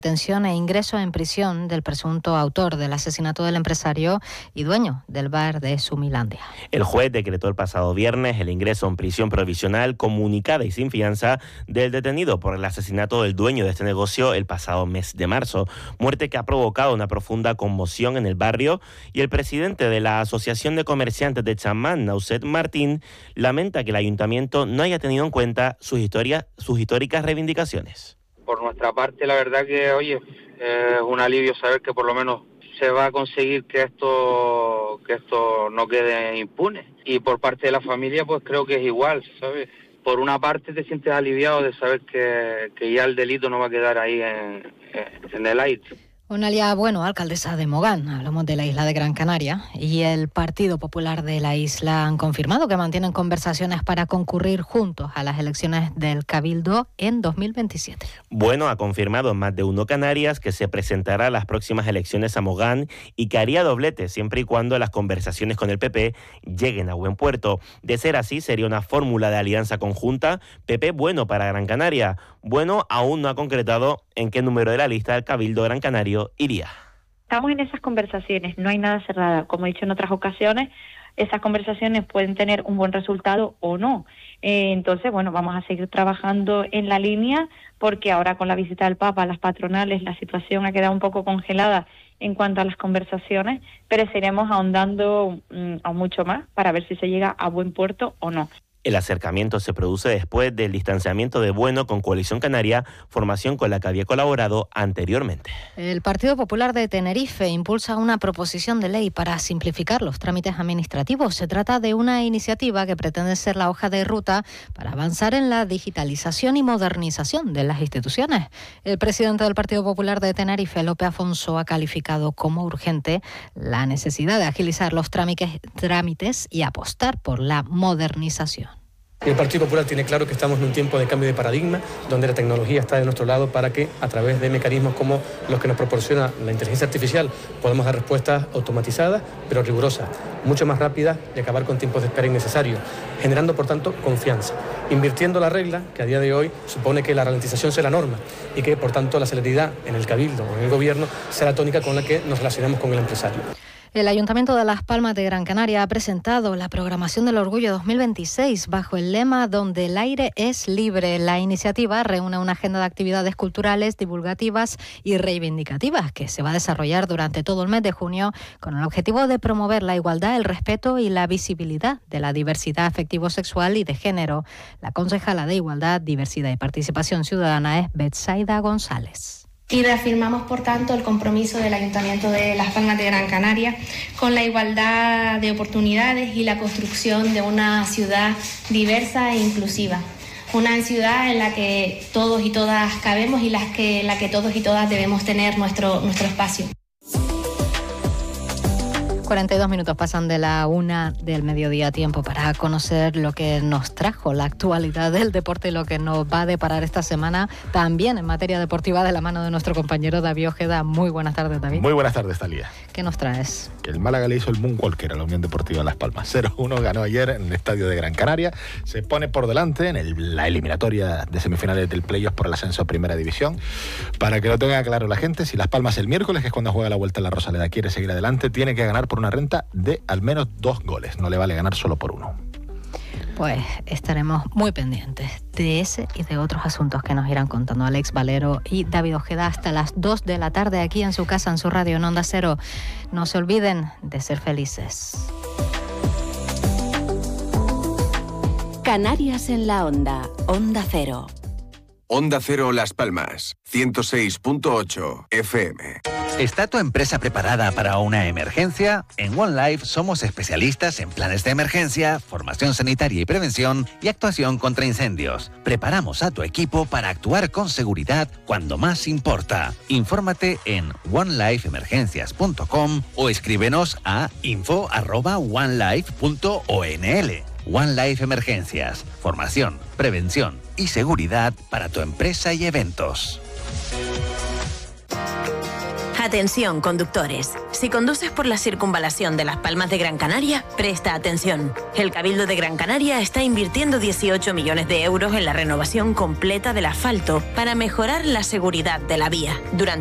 detención e ingreso en prisión del presunto autor del asesinato del empresario y dueño del bar de Sumilandia. El juez decretó el pasado viernes el ingreso en prisión provisional comunicada y sin fianza del detenido por el asesinato del dueño de este negocio el pasado mes de marzo, muerte que ha provocado una profunda conmoción en el barrio, y el presidente de la Asociación de Comerciantes de Chamán, Nauset Martín, lamenta que el ayuntamiento no haya tenido en cuenta sus históricas reivindicaciones. Por nuestra parte, la verdad que, oye, es un alivio saber que por lo menos se va a conseguir que esto no quede impune. Y por parte de la familia, pues creo que es igual, ¿sabes? Por una parte te sientes aliviado de saber que ya el delito no va a quedar ahí en el aire. Onalia Bueno, alcaldesa de Mogán, hablamos de la isla de Gran Canaria, y el Partido Popular de la isla han confirmado que mantienen conversaciones para concurrir juntos a las elecciones del Cabildo en 2027. Bueno ha confirmado en Más de Uno Canarias que se presentará a las próximas elecciones a Mogán y que haría doblete siempre y cuando las conversaciones con el PP lleguen a buen puerto. De ser así, sería una fórmula de alianza conjunta PP Bueno para Gran Canaria. Bueno aún no ha concretado en qué número de la lista del Cabildo Gran Canario iría. Estamos en esas conversaciones, no hay nada cerrada. Como he dicho en otras ocasiones, esas conversaciones pueden tener un buen resultado o no. Entonces, bueno, vamos a seguir trabajando en la línea, porque ahora con la visita del Papa a las patronales la situación ha quedado un poco congelada en cuanto a las conversaciones, pero seguiremos ahondando aún mucho más para ver si se llega a buen puerto o no. El acercamiento se produce después del distanciamiento de Bueno con Coalición Canaria, formación con la que había colaborado anteriormente. El Partido Popular de Tenerife impulsa una proposición de ley para simplificar los trámites administrativos. Se trata de una iniciativa que pretende ser la hoja de ruta para avanzar en la digitalización y modernización de las instituciones. El presidente del Partido Popular de Tenerife, Lope Afonso, ha calificado como urgente la necesidad de agilizar los trámites y apostar por la modernización. El Partido Popular tiene claro que estamos en un tiempo de cambio de paradigma, donde la tecnología está de nuestro lado para que, a través de mecanismos como los que nos proporciona la inteligencia artificial, podamos dar respuestas automatizadas, pero rigurosas, mucho más rápidas y acabar con tiempos de espera innecesarios, generando, por tanto, confianza, invirtiendo la regla, que a día de hoy supone que la ralentización sea la norma y que, por tanto, la celeridad en el Cabildo o en el Gobierno sea la tónica con la que nos relacionamos con el empresario. El Ayuntamiento de Las Palmas de Gran Canaria ha presentado la programación del Orgullo 2026 bajo el lema Donde el aire es libre. La iniciativa reúne una agenda de actividades culturales, divulgativas y reivindicativas que se va a desarrollar durante todo el mes de junio con el objetivo de promover la igualdad, el respeto y la visibilidad de la diversidad afectivo-sexual y de género. La concejala de Igualdad, Diversidad y Participación Ciudadana es Betsaida González. Y reafirmamos, por tanto, el compromiso del Ayuntamiento de Las Palmas de Gran Canaria con la igualdad de oportunidades y la construcción de una ciudad diversa e inclusiva. Una ciudad en la que todos y todas cabemos y en la que todos y todas debemos tener nuestro espacio. 42 minutos pasan de la 1 del mediodía, tiempo para conocer lo que nos trajo la actualidad del deporte y lo que nos va a deparar esta semana también en materia deportiva de la mano de nuestro compañero David Ojeda. Muy buenas tardes, David. Muy buenas tardes, Talía. ¿Qué nos traes? Que el Málaga le hizo el Moonwalker a la Unión Deportiva Las Palmas. 0-1 ganó ayer en el estadio de Gran Canaria. Se pone por delante en la eliminatoria de semifinales del playoff por el ascenso a Primera División. Para que lo tenga claro la gente, si Las Palmas el miércoles, que es cuando juega la Vuelta a la Rosaleda, quiere seguir adelante, tiene que ganar por una renta de al menos 2 goles. No le vale ganar solo por 1. Pues estaremos muy pendientes de ese y de otros asuntos que nos irán contando Alex Valero y David Ojeda hasta las 2 de la tarde aquí en su casa, en su radio, en Onda Cero. No se olviden de ser felices. Canarias en la Onda, Onda Cero. Onda Cero Las Palmas, 106.8 FM. ¿Está tu empresa preparada para una emergencia? En One Life somos especialistas en planes de emergencia, formación sanitaria y prevención y actuación contra incendios. Preparamos a tu equipo para actuar con seguridad cuando más importa. Infórmate en onelifeemergencias.com o escríbenos a info@onelife.onl. One Life Emergencias, formación, prevención y seguridad para tu empresa y eventos. Atención, conductores. Si conduces por la circunvalación de Las Palmas de Gran Canaria, presta atención. El Cabildo de Gran Canaria está invirtiendo 18 millones de euros en la renovación completa del asfalto para mejorar la seguridad de la vía. Durante